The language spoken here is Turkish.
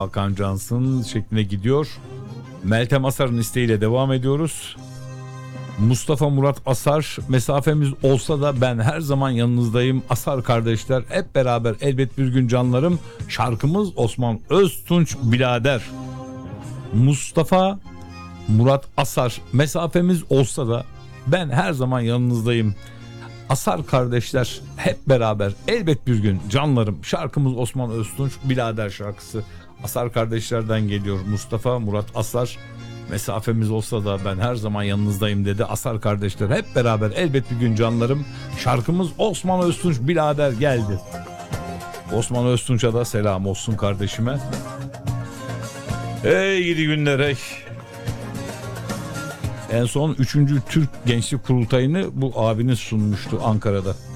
Hakan Cansın şeklinde gidiyor. Meltem Asar'ın isteğiyle devam ediyoruz. Mustafa Murat Asar, mesafemiz olsa da ben her zaman yanınızdayım. Asar kardeşler hep beraber elbet bir gün canlarım. Şarkımız Osman Öztunç birader. Mustafa Murat Asar, mesafemiz olsa da ben her zaman yanınızdayım. Asar kardeşler hep beraber elbet bir gün canlarım. Şarkımız Osman Öztunç birader şarkısı. Asar kardeşlerden geliyor. Mustafa Murat Asar, mesafemiz olsa da ben her zaman yanınızdayım dedi. Asar kardeşler hep beraber elbet bir gün canlarım. Şarkımız Osman Öztunç birader geldi. Osman Öztunç'a da selam olsun kardeşime. Ey gidi günler ey. En son 3. Türk Gençlik Kurultayı'nı bu abiniz sunmuştu Ankara'da.